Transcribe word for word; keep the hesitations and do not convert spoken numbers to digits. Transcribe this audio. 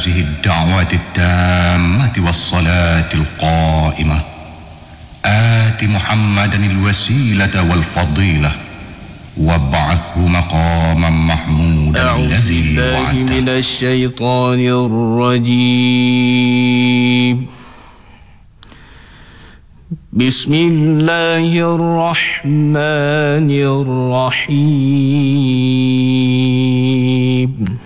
هذه الدعوة التامة والصلاة القائمة آت محمدا الوسيلة والفضيلة وابعثه مقاما محمودا الذي وعدته. أعوذ بالله من الشيطان الرجيم. بسم الله الرحمن الرحيم.